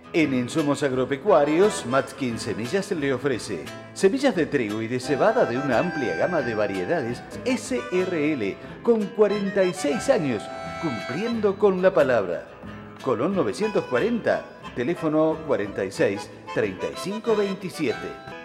En Insumos Agropecuarios, Matskin Semillas le ofrece semillas de trigo y de cebada de una amplia gama de variedades SRL con 46 años, cumpliendo con la palabra. Colón 940, teléfono 46 35 27.